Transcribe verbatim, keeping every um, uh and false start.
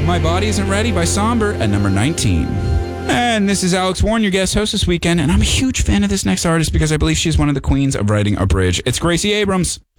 My Body Isn't Ready by Somber at number nineteen. And this is Alex Warren, your guest host this weekend, and I'm a huge fan of this next artist because I believe she's one of the queens of writing a bridge. It's Gracie Abrams.